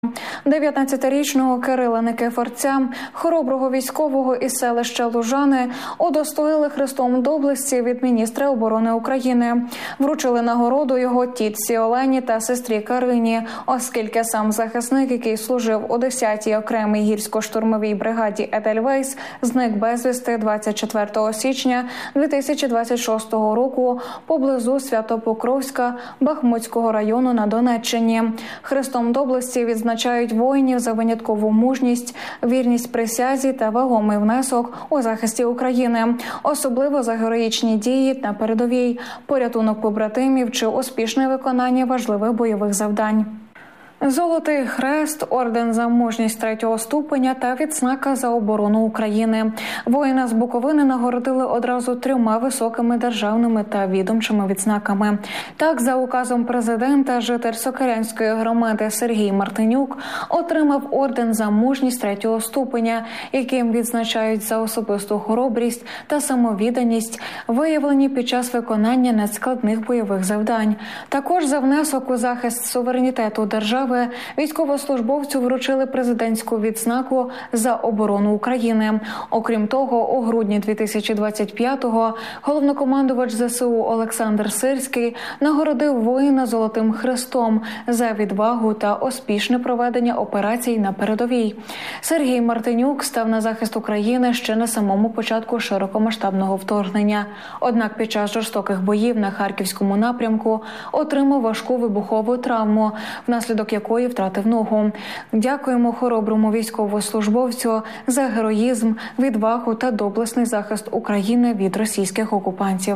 19-річного Кирила Никифорця, хороброго військового із селища Лужани, удостоїли Хрестом Доблесті від міністра оборони України. Вручили нагороду його тітці Олені та сестрі Карині, оскільки сам захисник, який служив у 10-й окремій гірсько-штурмовій бригаді «Едельвейс», зник безвісти 24 січня 2026 року поблизу Святопокровська Бахмутського району на Донеччині. Хрестом Доблесті відзначають воїнів за виняткову мужність, вірність присязі та вагомий внесок у захисті України, особливо за героїчні дії на передовій, порятунок побратимів чи успішне виконання важливих бойових завдань. Золотий хрест, орден за мужність 3-го ступеня та відзнака за оборону України. Воїна з Буковини нагородили одразу 3 високими державними та відомчими відзнаками. Так, за указом президента, житель Сокирянської громади Сергій Мартинюк отримав орден за мужність 3-го ступеня, яким відзначають за особисту хоробрість та самовідданість, виявлені під час виконання надскладних бойових завдань. Також за внесок у захист суверенітету держави військовослужбовцю вручили президентську відзнаку за оборону України. Окрім того, у грудні 2025-го головнокомандувач ЗСУ Олександр Сирський нагородив воїна Золотим хрестом за відвагу та успішне проведення операцій на передовій. Сергій Мартинюк став на захист України ще на самому початку широкомасштабного вторгнення. Однак під час жорстоких боїв на Харківському напрямку отримав важку вибухову травму, внаслідок якої втратив ногу. Дякуємо хороброму військовослужбовцю за героїзм, відвагу та доблесний захист України від російських окупантів.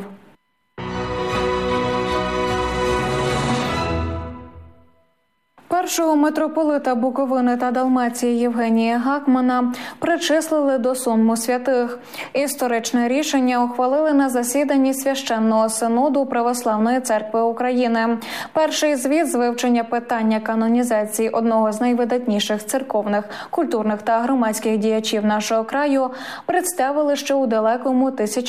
Першого митрополита Буковини та Далмації Євгенія Гакмана причислили до сонму святих. Історичне рішення ухвалили на засіданні Священного Синоду Православної Церкви України. Перший звіт з вивчення питання канонізації одного з найвидатніших церковних, культурних та громадських діячів нашого краю представили ще у далекому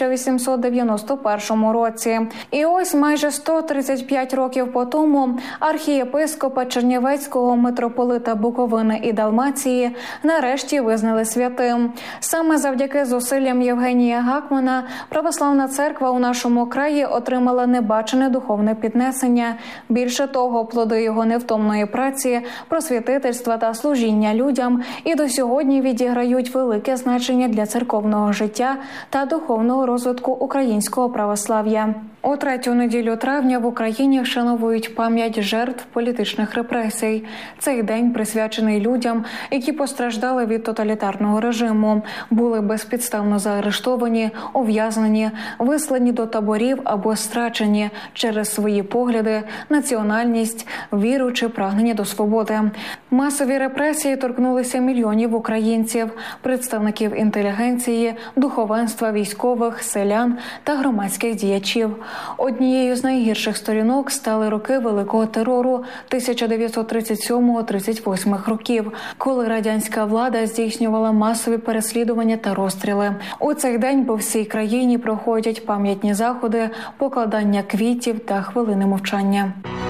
1891 році. І ось майже 135 років по тому архієпископа Чернівецького митрополита Буковини і Далмації нарешті визнали святим. Саме завдяки зусиллям Євгенія Гакмана православна церква у нашому краї отримала небачене духовне піднесення. Більше того, плоди його невтомної праці, просвітительства та служіння людям і до сьогодні відіграють велике значення для церковного життя та духовного розвитку українського православ'я. У 3-ю неділю травня в Україні вшановують пам'ять жертв політичних репресій. Цей день присвячений людям, які постраждали від тоталітарного режиму, були безпідставно заарештовані, ув'язнені, вислані до таборів або страчені через свої погляди, національність, віру чи прагнення до свободи. Масові репресії торкнулися мільйонів українців, представників інтелігенції, духовенства, військових, селян та громадських діячів. Однією з найгірших сторінок стали роки Великого терору 1937-38 років, коли радянська влада здійснювала масові переслідування та розстріли. У цей день по всій країні проходять пам'ятні заходи, покладання квітів та хвилини мовчання.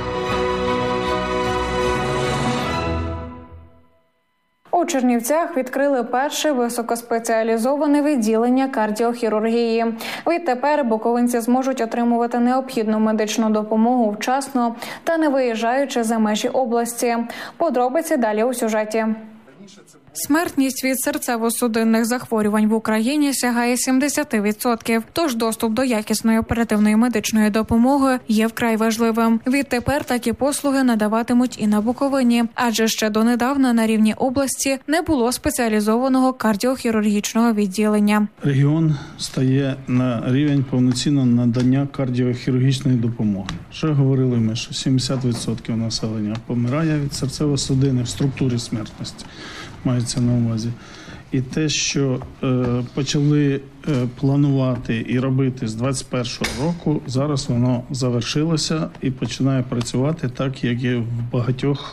У Чернівцях відкрили перше високоспеціалізоване відділення кардіохірургії. Відтепер буковинці зможуть отримувати необхідну медичну допомогу вчасно та не виїжджаючи за межі області. Подробиці далі у сюжеті. Смертність від серцево-судинних захворювань в Україні сягає 70%, тож доступ до якісної оперативної медичної допомоги є вкрай важливим. Відтепер такі послуги надаватимуть і на Буковині, адже ще донедавна на рівні області не було спеціалізованого кардіохірургічного відділення. Регіон стає на рівень повноцінного надання кардіохірургічної допомоги. Що говорили ми, що 70% населення помирає від серцево-судинних в структурі смертності. Мається на увазі. І те, що почали планувати і робити з 21-го року, зараз воно завершилося і починає працювати так, як і в багатьох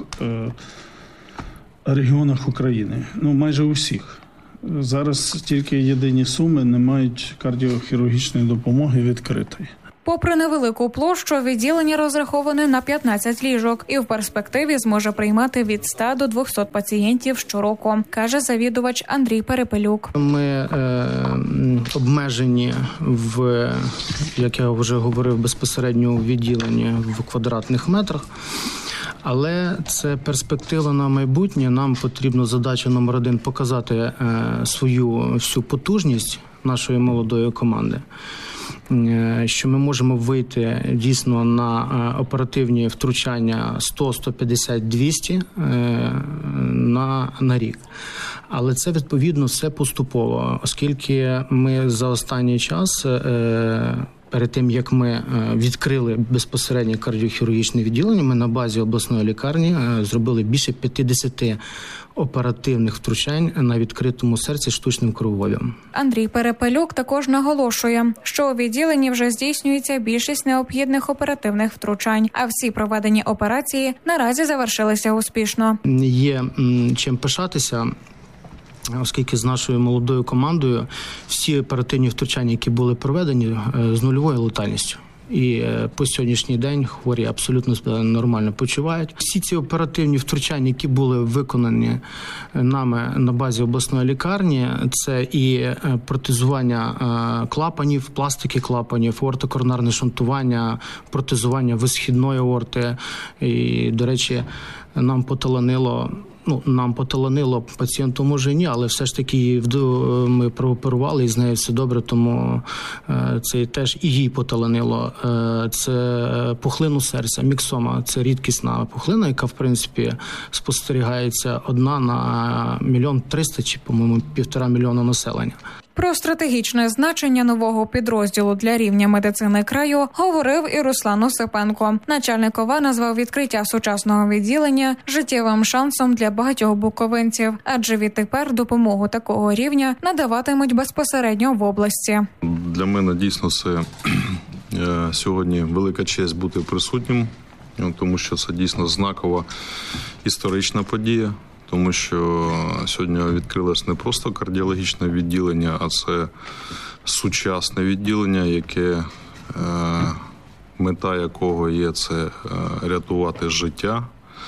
регіонах України. Ну, майже у всіх. Зараз тільки єдині Суми не мають кардіохірургічної допомоги відкритої. Попри невелику площу, відділення розраховане на 15 ліжок і в перспективі зможе приймати від 100 до 200 пацієнтів щороку, каже завідувач Андрій Перепелюк. Ми обмежені як я вже говорив, безпосередньо у відділенні в квадратних метрах. Але це перспектива на майбутнє. Нам потрібно задача номер 1 – показати свою всю потужність нашої молодої команди. Що ми можемо вийти дійсно на оперативні втручання 100, 150, 200 на рік. Але це, відповідно, все поступово, оскільки ми за останній час, перед тим, як ми відкрили безпосередньо кардіохірургічне відділення, ми на базі обласної лікарні зробили більше 50 оперативних втручань на відкритому серці штучним крововолем. Андрій Перепелюк також наголошує, що у відділенні вже здійснюється більшість необхідних оперативних втручань, а всі проведені операції наразі завершилися успішно. Є чим пишатися, оскільки з нашою молодою командою всі оперативні втручання, які були проведені, з нульовою летальністю. І по сьогоднішній день хворі абсолютно себе нормально почувають. Всі ці оперативні втручання, які були виконані нами на базі обласної лікарні, це і протезування клапанів, пластики клапанів, аортокоронарне шунтування, протезування висхідної аорти. І, до речі, нам поталанило, пацієнту може ні, але все ж таки ми прооперували і з нею все добре, тому це теж і їй поталанило. Це пухлину серця, міксома, це рідкісна пухлина, яка, в принципі, спостерігається одна на 1 300 000 чи, по-моєму, 1,5 мільйона населення. Про стратегічне значення нового підрозділу для рівня медицини краю говорив і Руслан Осипенко. Начальник ОВА назвав відкриття сучасного відділення життєвим шансом для багатьох буковинців, адже відтепер допомогу такого рівня надаватимуть безпосередньо в області. Для мене дійсно це сьогодні велика честь бути присутнім, тому що це дійсно знакова історична подія. Тому що сьогодні відкрилось не просто кардіологічне відділення, а це сучасне відділення, яке мета якого є це рятувати життя.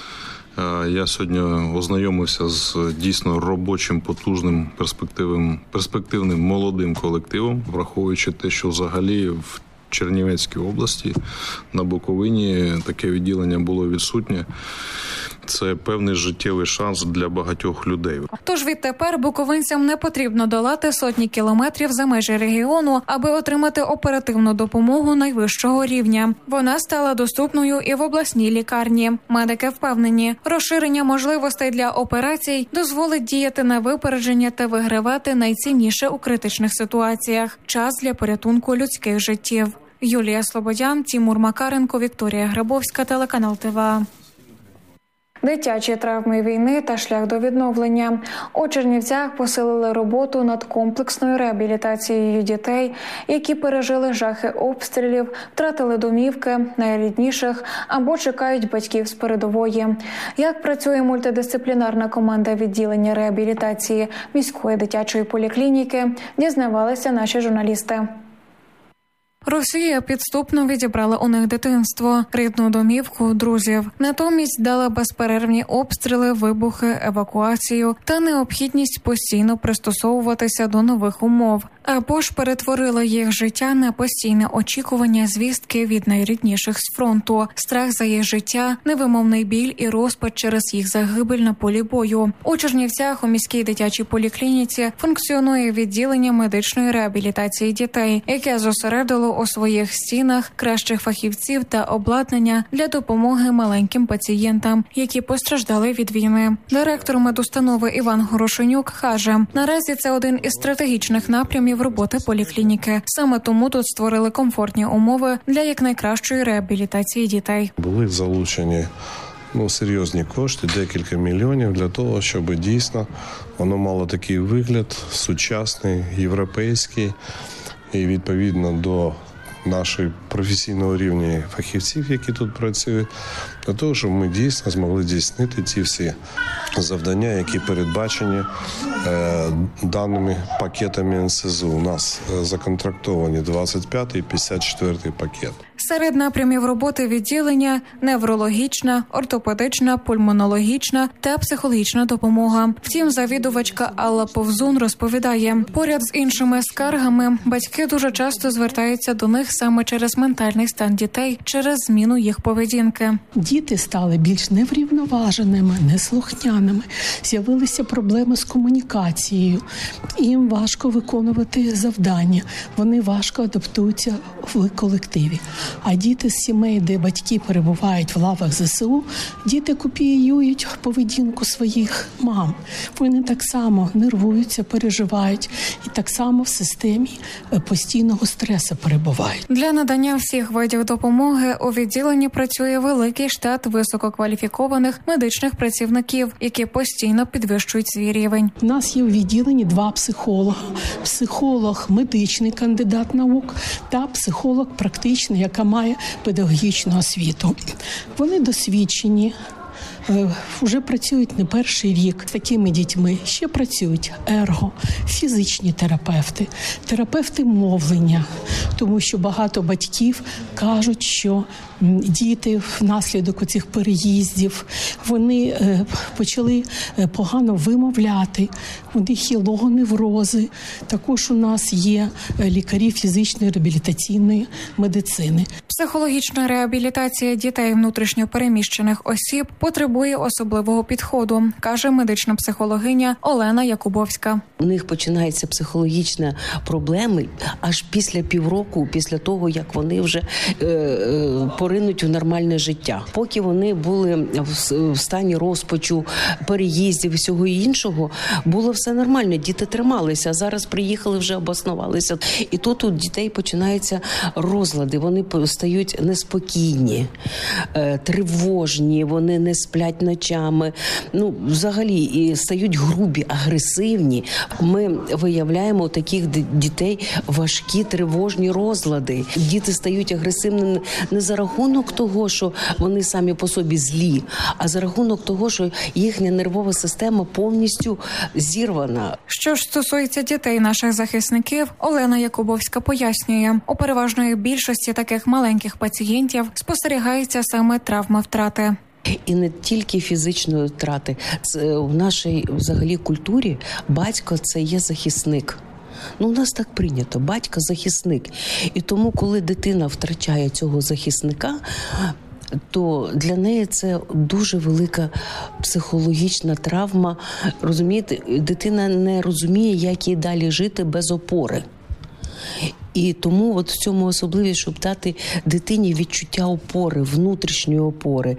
Я сьогодні ознайомився з дійсно робочим, потужним, перспективним молодим колективом, враховуючи те, що взагалі в Чернівецькій області на Буковині таке відділення було відсутнє. Це певний життєвий шанс для багатьох людей. Тож відтепер буковинцям не потрібно долати сотні кілометрів за межі регіону, аби отримати оперативну допомогу найвищого рівня. Вона стала доступною і в обласній лікарні. Медики впевнені, розширення можливостей для операцій дозволить діяти на випередження та вигравати найцінніше у критичних ситуаціях – час для порятунку людських життів. Юлія Слободян, Тімур Макаренко, Вікторія Грабовська, телеканал ТВА. Дитячі травми війни та шлях до відновлення. У Чернівцях посилили роботу над комплексною реабілітацією дітей, які пережили жахи обстрілів, втратили домівки, найрідніших або чекають батьків з передової. Як працює мультидисциплінарна команда відділення реабілітації міської дитячої поліклініки, дізнавалися наші журналісти. Росія підступно відібрала у них дитинство, рідну домівку, друзів. Натомість дала безперервні обстріли, вибухи, евакуацію та необхідність постійно пристосовуватися до нових умов. Або ж перетворила їх життя на постійне очікування звістки від найрідніших з фронту, страх за їх життя, невимовний біль і розпач через їх загибель на полі бою. У Чернівцях у міській дитячій поліклініці функціонує відділення медичної реабілітації дітей, яке зосередило у своїх стінах кращих фахівців та обладнання для допомоги маленьким пацієнтам, які постраждали від війни. Директор медустанови Іван Горошенюк каже, наразі це один із стратегічних напрямів роботи поліклініки. Саме тому тут створили комфортні умови для якнайкращої реабілітації дітей. Були залучені серйозні кошти, декілька мільйонів для того, щоб дійсно воно мало такий вигляд сучасний, європейський і відповідно до нашого професійного рівня фахівців, які тут працюють, для того, щоб ми дійсно змогли здійснити ці всі завдання, які передбачені даними пакетами НСЗУ. У нас законтрактовані 25-й і 54-й пакет. Серед напрямів роботи відділення – неврологічна, ортопедична, пульмонологічна та психологічна допомога. Втім, завідувачка Алла Повзун розповідає, поряд з іншими скаргами батьки дуже часто звертаються до них саме через ментальний стан дітей, через зміну їх поведінки. Діти стали більш неврівноваженими, неслухняними, з'явилися проблеми з комунікацією, їм важко виконувати завдання, вони важко адаптуються в колективі. А діти з сімей, де батьки перебувають в лавах ЗСУ, діти копіюють поведінку своїх мам. Вони так само нервуються, переживають і так само в системі постійного стресу перебувають. Для надання всіх видів допомоги у відділенні працює великий штат висококваліфікованих медичних працівників, які постійно підвищують свій рівень. У нас є у відділенні 2 психолога. Психолог – медичний кандидат наук та психолог практичний, яка має педагогічну освіту. Вони досвідчені, вже працюють не перший рік з такими дітьми. Ще працюють фізичні терапевти, терапевти мовлення, тому що багато батьків кажуть, що діти внаслідок цих переїздів, вони почали погано вимовляти, у них є логоневрози. Також у нас є лікарі фізичної реабілітаційної медицини. Психологічна реабілітація дітей внутрішньо переміщених осіб потребує особливого підходу, каже медична психологиня Олена Якубовська. У них починаються психологічні проблеми аж після півроку, після того, як вони вже поринуть у нормальне життя. Поки вони були в стані розпачу, переїздів і всього іншого, було все нормально, діти трималися, а зараз приїхали, вже обоснувалися. І тут у дітей починаються розлади, вони стають неспокійні, тривожні, вони не сплять ночами, взагалі і стають грубі, агресивні. Ми виявляємо у таких дітей важкі тривожні розлади. Діти стають агресивними не за рахунок того, що вони самі по собі злі, а за рахунок того, що їхня нервова система повністю зірвана. Що ж стосується дітей наших захисників, Олена Якубовська пояснює, у переважної більшості таких маленьких пацієнтів спостерігається саме травма втрати. І не тільки фізичної втрати. Це в нашій взагалі культурі батько – це є захисник. У нас так прийнято, батько – захисник. І тому, коли дитина втрачає цього захисника, то для неї це дуже велика психологічна травма. Розумієте, дитина не розуміє, як їй далі жити без опори. І тому в цьому особливість, щоб дати дитині відчуття опори, внутрішньої опори,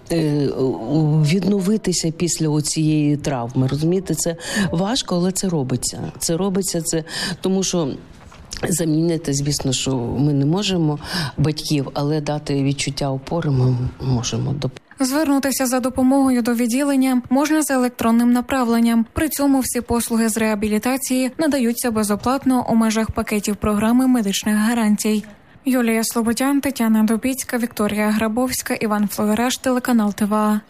відновитися після цієї травми. Розумієте, це важко, але це робиться. Це робиться, тому що замінити, звісно, що ми не можемо батьків, але дати відчуття опори ми можемо. Звернутися за допомогою до відділення можна за електронним направленням. При цьому всі послуги з реабілітації надаються безоплатно у межах пакетів програми медичних гарантій. Юлія Слободян, Тетяна Добіцька, Вікторія Грабовська, Іван Фловереш, телеканал ТВА.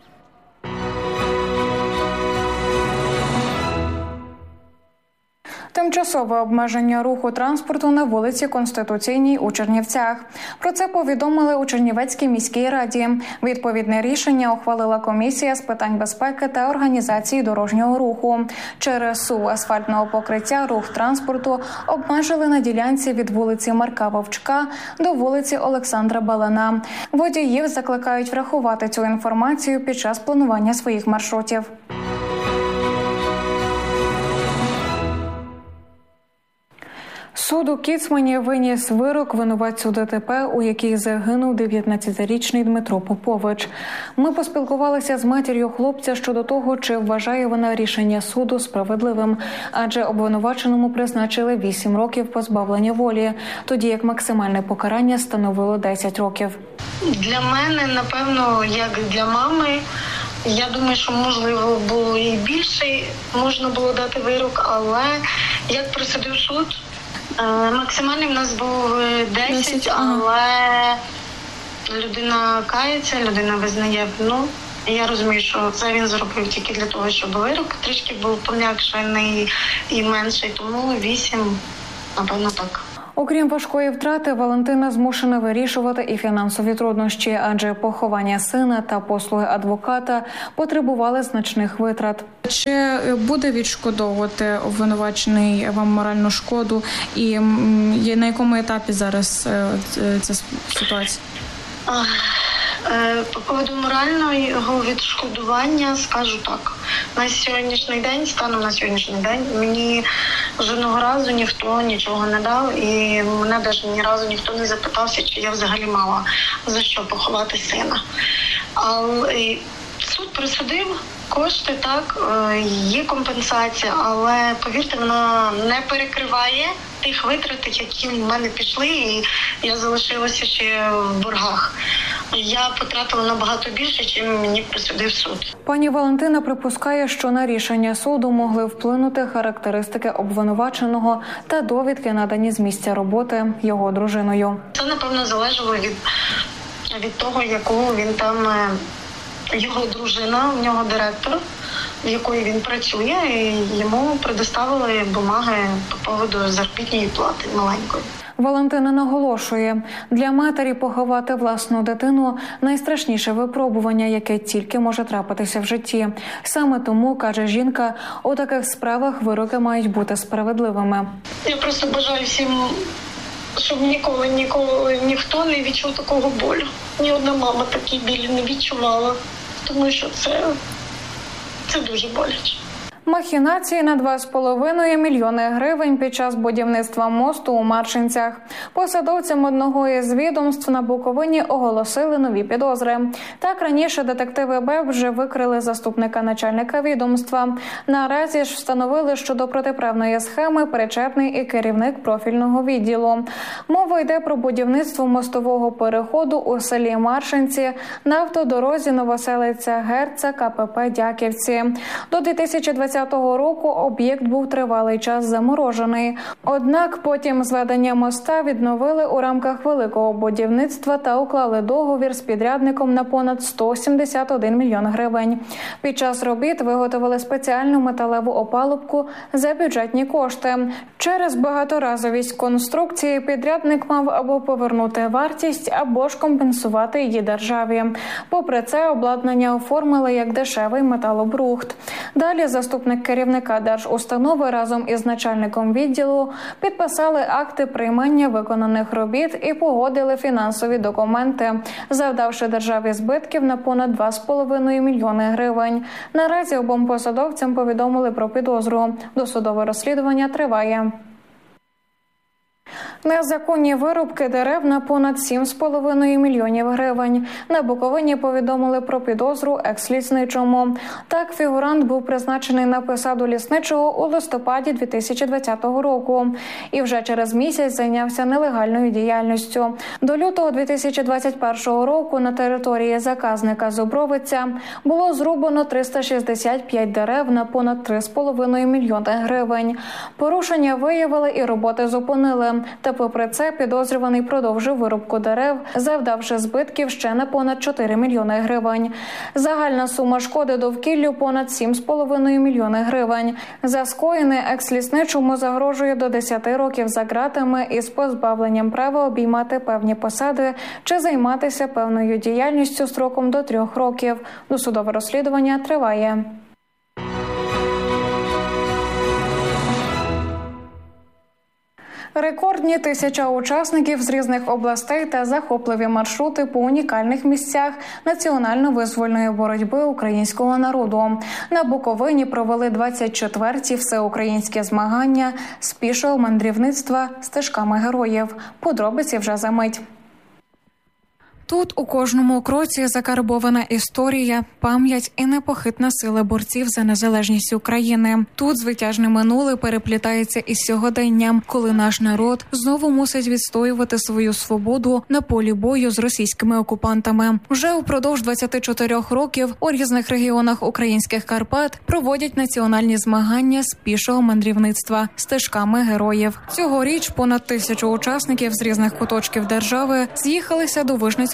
Тимчасове обмеження руху транспорту на вулиці Конституційній у Чернівцях. Про це повідомили у Чернівецькій міській раді. Відповідне рішення ухвалила комісія з питань безпеки та організації дорожнього руху. Через сув асфальтного покриття рух транспорту обмежили на ділянці від вулиці Марка Вовчка до вулиці Олександра Балана. Водіїв закликають врахувати цю інформацію під час планування своїх маршрутів. Суд у Кіцмані виніс вирок винуватцю ДТП, у якій загинув 19-річний Дмитро Попович. Ми поспілкувалися з матір'ю хлопця щодо того, чи вважає вона рішення суду справедливим, адже обвинуваченому призначили 8 років позбавлення волі, тоді як максимальне покарання становило 10 років. Для мене, напевно, як для мами, я думаю, що можливо було і більше, можна було дати вирок, але як присудив суд, максимальний в нас був 10, але людина кається, людина визнає вину, Я розумію, що це він зробив тільки для того, щоб вирок трішки був пом'якшений і менший, тому 8, напевно, так. Окрім важкої втрати, Валентина змушена вирішувати і фінансові труднощі, адже поховання сина та послуги адвоката потребували значних витрат. Чи буде відшкодовувати обвинувачений вам моральну шкоду і на якому етапі зараз ця ситуація? По поводу морального відшкодування скажу так. На сьогоднішній день, станом на сьогоднішній день, мені жодного разу ніхто нічого не дав, і мене навіть ні разу ніхто не запитався, чи я взагалі мала за що поховати сина. Але суд присудив кошти, так, є компенсація, але, повірте, вона не перекриває тих витрат, які в мене пішли, і я залишилася ще в боргах. Я потратила набагато більше, ніж мені присудив суд. Пані Валентина припускає, що на рішення суду могли вплинути характеристики обвинуваченого та довідки, надані з місця роботи його дружиною. Це, напевно, залежало від того, яку він там, його дружина, в нього директор, в якої він працює, і йому предоставили бумаги по поводу заробітної плати маленької. Валентина наголошує, для матері поховати власну дитину – найстрашніше випробування, яке тільки може трапитися в житті. Саме тому, каже жінка, у таких справах вироки мають бути справедливими. Я просто бажаю всім, щоб ніколи ніхто не відчув такого болю. Ні одна мама такий біль не відчувала, тому що це дуже боляче. Махінації на 2,5 мільйони гривень під час будівництва мосту у Маршинцях. Посадовцям одного із відомств на Буковині оголосили нові підозри. Так, раніше детективи БЕП вже викрили заступника начальника відомства. Наразі ж встановили, що до протиправної схеми причетний і керівник профільного відділу. Мова йде про будівництво мостового переходу у селі Маршинці на автодорозі Новоселиця-Герца КПП Дяківці. До 2020 року об'єкт був тривалий час заморожений. Однак потім зведення моста відновили у рамках великого будівництва та уклали договір з підрядником на понад 171 мільйон гривень. Під час робіт виготовили спеціальну металеву опалубку за бюджетні кошти. Через багаторазовість конструкції підрядник мав або повернути вартість, або ж компенсувати її державі. Попри це, обладнання оформили як дешевий металобрухт. Далі заступник керівника держустанови разом із начальником відділу підписали акти приймання виконаних робіт і погодили фінансові документи, завдавши державі збитків на понад 2,5 мільйони гривень. Наразі обом посадовцям повідомили про підозру. Досудове розслідування триває. Незаконні вирубки дерев на понад 7,5 мільйонів гривень. На Буковині повідомили про підозру екс-лісничому. Так, фігурант був призначений на посаду лісничого у листопаді 2020 року. І вже через місяць зайнявся нелегальною діяльністю. До лютого 2021 року на території заказника Зубровиця було зрубано 365 дерев на понад 3,5 мільйони гривень. Порушення виявили і роботи зупинили. Та попри це підозрюваний продовжив вирубку дерев, завдавши збитків ще на понад 4 мільйони гривень. Загальна сума шкоди довкіллю понад 7,5 мільйони гривень. За скоєне екс-лісничому загрожує до 10 років за ґратами із позбавленням права обіймати певні посади чи займатися певною діяльністю строком до 3 років. Досудове розслідування триває. Рекордні 1000 учасників з різних областей та захопливі маршрути по унікальних місцях національно-визвольної боротьби українського народу. На Буковині провели 24-ті всеукраїнські змагання з пішого мандрівництва стежками героїв. Подробиці вже за мить. Тут у кожному кроці закарбована історія, пам'ять і непохитна сила борців за незалежність України. Тут звитяжне минуле переплітається із сьогоденням, коли наш народ знову мусить відстоювати свою свободу на полі бою з російськими окупантами. Вже упродовж 24 років у різних регіонах українських Карпат проводять національні змагання з пішого мандрівництва стежками героїв. Цьогоріч понад 1000 учасників з різних куточків держави з'їхалися до Вишницького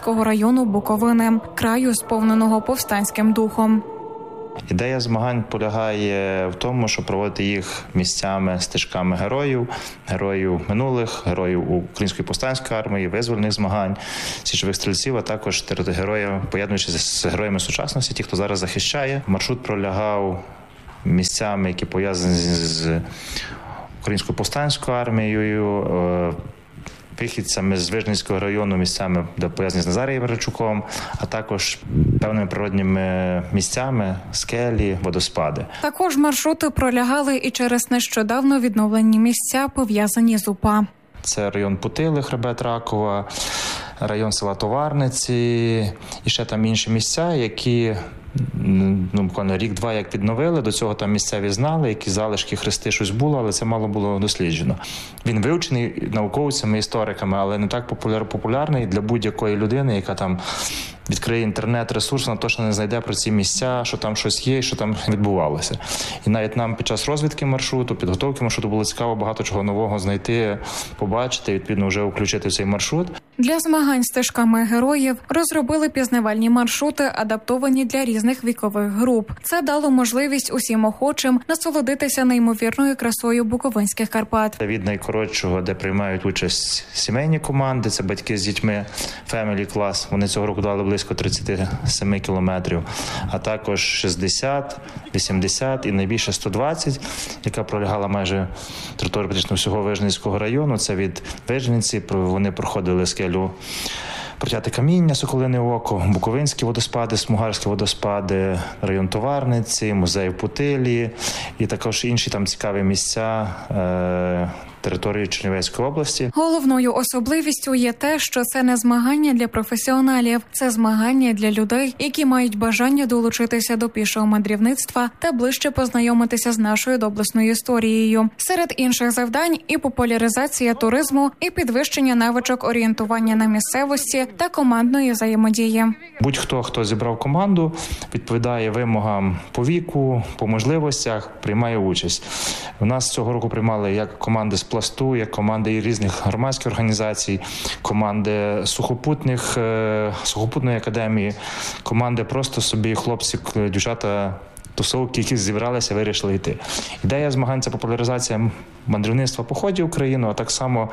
Вижницького району Буковини, краю, сповненого повстанським духом. Ідея змагань полягає в тому, щоб проводити їх місцями, стежками героїв минулих, героїв Української повстанської армії, визвольних змагань, січових стрільців, а також героїв, поєднуючись з героями сучасності, ті, хто зараз захищає. Маршрут пролягав місцями, які пов'язані з Українською повстанською армією, вихідцями з Вижницького району, місцями, де пов'язані з Назарієм Верчуком, а також певними природніми місцями, скелі, водоспади. Також маршрути пролягали і через нещодавно відновлені місця, пов'язані з УПА. Це район Путили, хребет Ракова, район села Товарниці і ще там інші місця, які буквально рік-два як відновили, до цього там місцеві знали, які залишки, хрести, щось було, але це мало було досліджено. Він вивчений науковцями, істориками, але не так популярний для будь-якої людини, яка там відкриє інтернет-ресурс, вона точно не знайде про ці місця, що там щось є, що там відбувалося. І навіть нам під час розвідки маршруту, підготовки маршруту було цікаво багато чого нового знайти, побачити, відповідно вже включити в цей маршрут. Для змагань стежками героїв розробили пізнавальні маршрути, адаптовані для різних вікових груп. Це дало можливість усім охочим насолодитися неймовірною красою буковинських Карпат. Від найкоротшого, де приймають участь сімейні команди, це батьки з дітьми, Family Class, вони цього року дали близько 37 кілометрів, а також 60, 80 і найбільше 120, яка пролягала майже територію практично всього Вижницького району. Це від Вижниці, вони проходили скелю Протяте каміння, Соколине око, Буковинські водоспади, Смугарські водоспади, район Товарниці, музей в Путилі і також інші там цікаві місця території Чернівецької області. Головною особливістю є те, що це не змагання для професіоналів, це змагання для людей, які мають бажання долучитися до пішого мандрівництва та ближче познайомитися з нашою доблесною історією. Серед інших завдань і популяризація туризму, і підвищення навичок орієнтування на місцевості та командної взаємодії. Будь-хто, хто зібрав команду, відповідає вимогам по віку, по можливостях, приймає участь. У нас цього року приймали як команди з пласту, як команди різних громадських організацій, команди сухопутної академії, команди просто собі хлопці, дівчата, тусовки, які зібралися, вирішили йти. Ідея змагань – це популяризація мандрівництва по ході України, а так само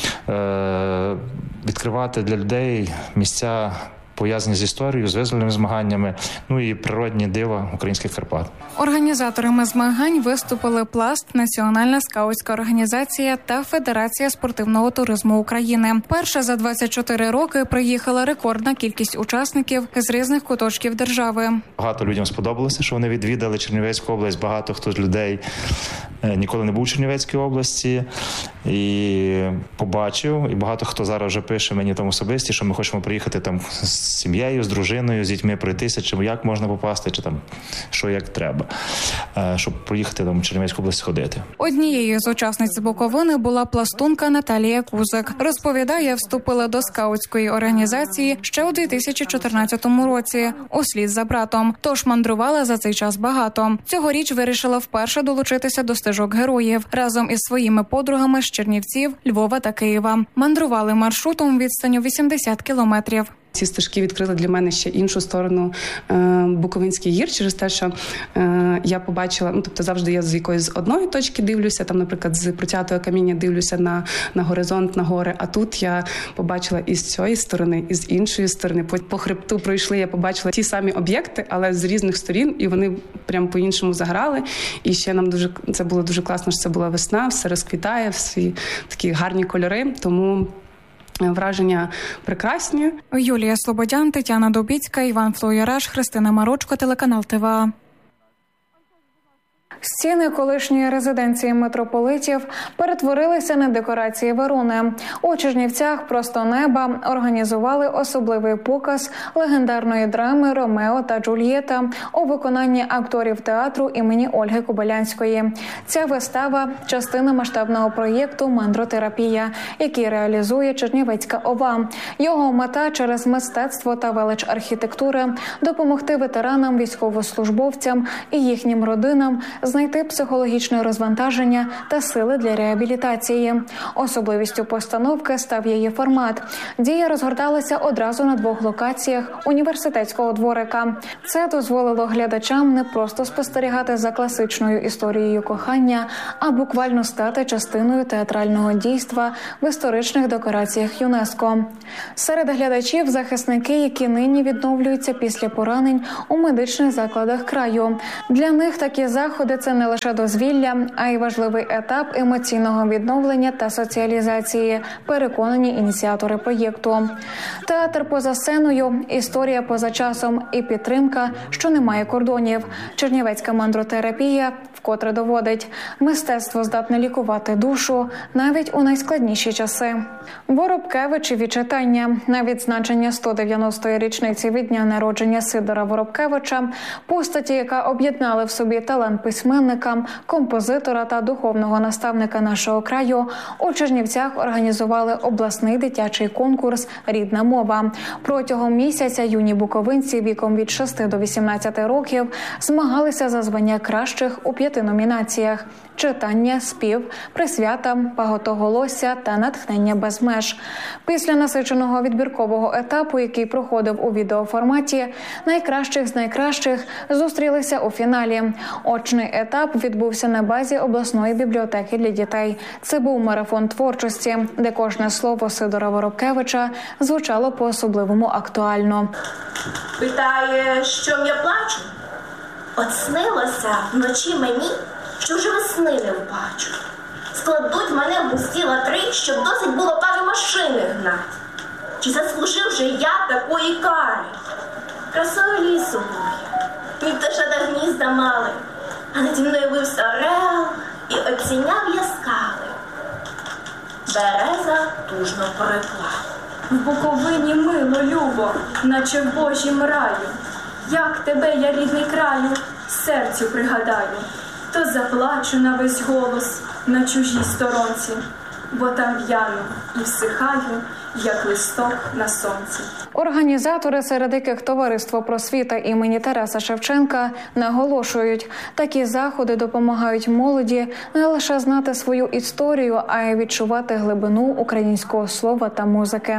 відкривати для людей місця, пов'язані з історією, з визвольними змаганнями, і природні дива українських Карпат. Організаторами змагань виступили Пласт, Національна скаутська організація та Федерація спортивного туризму України. Перша за 24 роки приїхала рекордна кількість учасників з різних куточків держави. Багато людям сподобалося, що вони відвідали Чернівецьку область. Багато хто з людей ніколи не був у Чернівецькій області і побачив. І багато хто зараз вже пише мені там особисті, що ми хочемо приїхати там з сім'єю, з дружиною, з дітьми пройтися, чи як можна попасти, чи там що як треба, щоб проїхати там в Чернівецьку область ходити. Однією з учасниць Буковини була пластунка Наталія Кузик. Розповідає, вступила до скаутської організації ще у 2014 році, услід за братом. Тож мандрувала за цей час багато. Цьогоріч вирішила вперше долучитися до стежок героїв разом із своїми подругами з Чернівців, Львова та Києва. Мандрували маршрутом відстанню 80 кілометрів. Ці стежки відкрили для мене ще іншу сторону Буковинських гір, через те, що я побачила, завжди я з якоїсь одної точки дивлюся, там, наприклад, з Протятого каміння дивлюся на горизонт, на гори, а тут я побачила і з цієї сторони, і з іншої сторони. По хребту пройшли, я побачила ті самі об'єкти, але з різних сторін, і вони прям по-іншому заграли. І ще це було дуже класно, що це була весна, все розквітає, всі такі гарні кольори, тому враження прекрасні. Юлія Слободян, Тетяна Дубіцька, Іван Флоєраш, Христина Марочко, телеканал ТВА. Стіни колишньої резиденції митрополитів перетворилися на декорації Верони. У Чернівцях «Просто неба» організували особливий показ легендарної драми «Ромео та Джульєта» у виконанні акторів театру імені Ольги Кобилянської. Ця вистава – частина масштабного проєкту «Мандротерапія», який реалізує Чернівецька ОВА. Його мета – через мистецтво та велич архітектури допомогти ветеранам, військовослужбовцям і їхнім родинам знайти психологічне розвантаження та сили для реабілітації. Особливістю постановки став її формат. Дія розгорталася одразу на 2 локаціях університетського дворика. Це дозволило глядачам не просто спостерігати за класичною історією кохання, а буквально стати частиною театрального дійства в історичних декораціях ЮНЕСКО. Серед глядачів – захисники, які нині відновлюються після поранень у медичних закладах краю. Для них такі заходи – це не лише дозвілля, а й важливий етап емоційного відновлення та соціалізації, переконані ініціатори проєкту. Театр поза сценою, історія поза часом і підтримка, що не має кордонів. Чернівецька мандротерапія вкотре доводить – мистецтво здатне лікувати душу навіть у найскладніші часи. Воробкевичеві читання. На відзначення 190-ї річниці від дня народження Сидора Воробкевича, постаті, яка об'єднала в собі талант письменника, композитора та духовного наставника нашого краю, у Чернівцях організували обласний дитячий конкурс «Рідна мова». Протягом місяця юні буковинці віком від 6 до 18 років змагалися за звання кращих у 5 номінаціях – читання, спів, присвята, багатоголосся та натхнення без меж. Після насиченого відбіркового етапу, який проходив у відеоформаті, найкращих з найкращих зустрілися у фіналі. Очний етап відбувся на базі обласної бібліотеки для дітей. Це був марафон творчості, де кожне слово Сидора Воробкевича звучало по-особливому актуально. Питає, що я плачу? От снилося вночі мені, що вже весни не вбачу. Складуть мене в густі латри, щоб досить було пари машини гнать. Чи заслужив же я такої кари? Красою лісу бує, мій пташата гнізда мали, а наді мною вився орел і оціняв я скали. Береза тужно порекла. В Буковині мило, любо, наче в Божім раю. Як тебе, я рідний краю, серцю пригадаю, то заплачу на весь голос на чужій сторонці, бо там в'яну і всихаю, як листок на сонці. Організатори, серед яких Товариство просвіта імені Тараса Шевченка, наголошують, такі заходи допомагають молоді не лише знати свою історію, а й відчувати глибину українського слова та музики.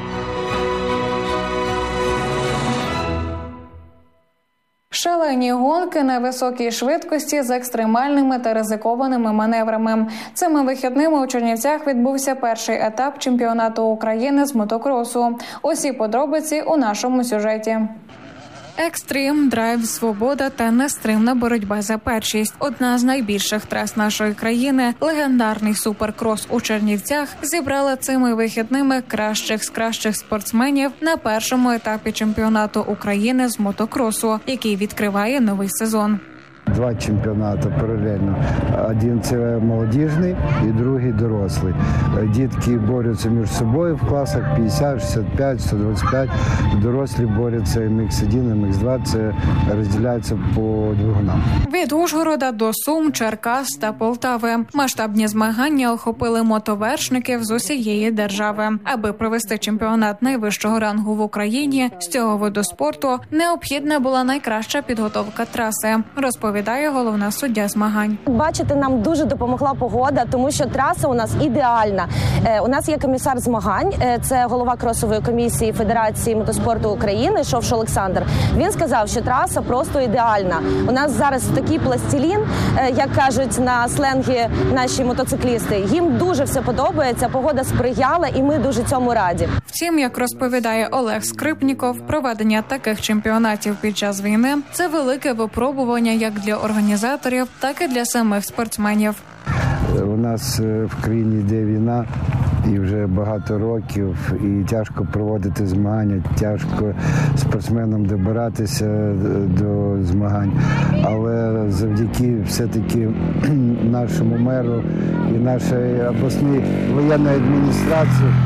Шалені гонки на високій швидкості з екстремальними та ризикованими маневрами. Цими вихідними у Чернівцях відбувся перший етап чемпіонату України з мотокросу. Усі подробиці у нашому сюжеті. Екстрим, драйв, свобода та нестримна боротьба за першість. Одна з найбільших трас нашої країни, легендарний суперкрос у Чернівцях, зібрала цими вихідними кращих з кращих спортсменів на першому етапі чемпіонату України з мотокросу, який відкриває новий сезон. 2 чемпіонати паралельно. Один – це молодіжний і другий – дорослий. Дітки борються між собою в класах 50, 65, 125. Дорослі борються MX1, MX2. Це розділяється по двигунам. Від Ужгорода до Сум, Черкас та Полтави. Масштабні змагання охопили мотовершників з усієї держави. Аби провести чемпіонат найвищого рангу в Україні з цього виду спорту, необхідна була найкраща підготовка траси, розповідає головна суддя змагань. Бачите, нам дуже допомогла погода, тому що траса у нас ідеальна. У нас є комісар змагань, це голова кросової комісії Федерації мотоспорту України Шовш Олександр. Він сказав, що траса просто ідеальна. У нас зараз такий пластилін, як кажуть на сленгі наші мотоциклісти. Їм дуже все подобається, погода сприяла і ми дуже цьому раді. Втім, як розповідає Олег Скрипніков, проведення таких чемпіонатів під час війни – це велике випробування як для організаторів, так і для самих спортсменів. У нас в країні йде війна і вже багато років, і тяжко проводити змагання, тяжко спортсменам добиратися до змагань. Але завдяки все-таки нашому меру і нашій обласній воєнній адміністрації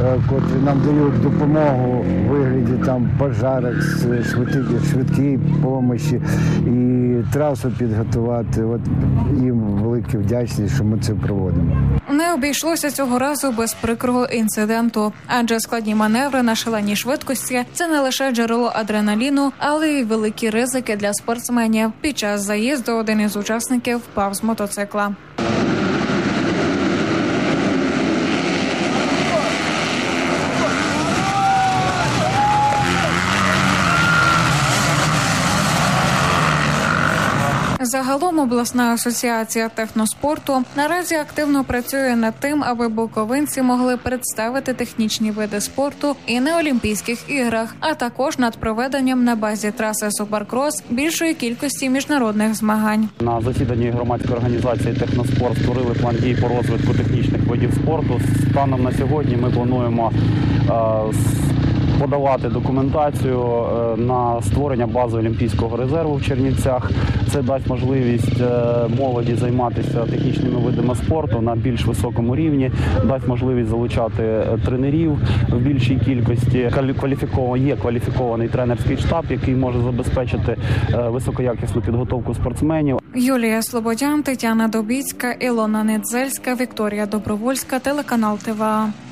котрі нам дають допомогу у вигляді там пожарок, швидкої допомоги і трасу підготувати. От їм велика вдячність, що ми це проводимо. Не обійшлося цього разу без прикрого інциденту, адже складні маневри на шаленій швидкості – це не лише джерело адреналіну, але й великі ризики для спортсменів. Під час заїзду один із учасників впав з мотоцикла. Загалом обласна асоціація техноспорту наразі активно працює над тим, аби буковинці могли представити технічні види спорту і на Олімпійських іграх, а також над проведенням на базі траси Суперкрос більшої кількості міжнародних змагань. На засіданні громадської організації «Техноспорт» створили план дій по розвитку технічних видів спорту. Станом на сьогодні ми плануємо подавати документацію на створення бази Олімпійського резерву в Чернівцях. Це дасть можливість молоді займатися технічними видами спорту на більш високому рівні, дасть можливість залучати тренерів в більшій кількості. Є кваліфікований тренерський штаб, який може забезпечити високоякісну підготовку спортсменів. Юлія Слободян, Тетяна Добіцька, Ілона Недзельська, Вікторія Добровольська, телеканал ТВА.